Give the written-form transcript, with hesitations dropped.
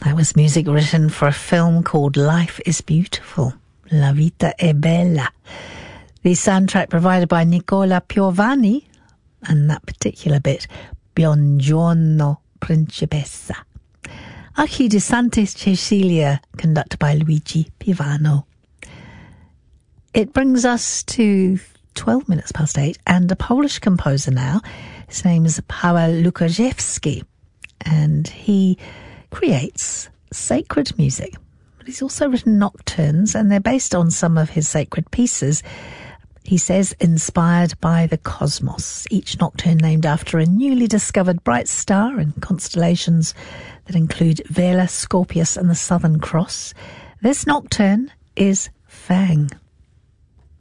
That was music written for a film called Life is Beautiful, La Vita è Bella. The soundtrack provided by Nicola Piovani, and that particular bit, Buongiorno Principessa. Archi di Santa Cecilia, conducted by Luigi Pivano. It brings us to 12 minutes past 8, and a Polish composer now. His name is Paweł Lukaczewski, and he creates sacred music. But he's also written nocturnes, and they're based on some of his sacred pieces. He says inspired by the cosmos, each nocturne named after a newly discovered bright star and constellations that include Vela, Scorpius and the Southern Cross. This nocturne is Fang.